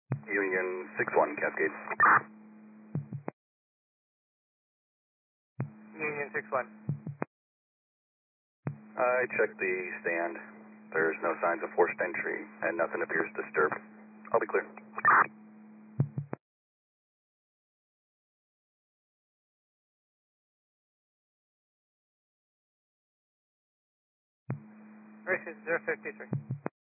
Union 6-1, Cascade. Union 6-1. I checked the stand. There's no signs of forced entry, and nothing appears disturbed. I'll be clear. Versus 053.